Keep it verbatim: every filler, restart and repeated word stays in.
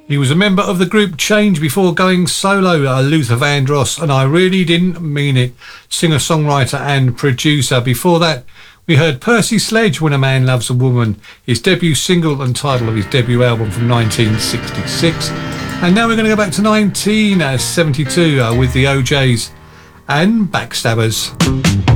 He was a member of the group Change before going solo, uh, Luther Vandross, and I Really Didn't Mean It, singer-songwriter and producer. Before that, we heard Percy Sledge, When a Man Loves a Woman, his debut single and title of his debut album from nineteen sixty-six. And now we're going to go back to nineteen seventy-two uh, with the O Js and Backstabbers.